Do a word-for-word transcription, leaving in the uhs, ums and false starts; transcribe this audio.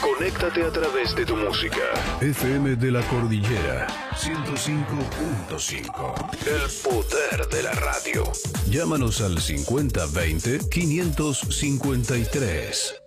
Conéctate a través de tu música. F M de la Cordillera ciento cinco punto cinco. El poder de la radio. Llámanos al cincuenta veinte quinientos cincuenta y tres.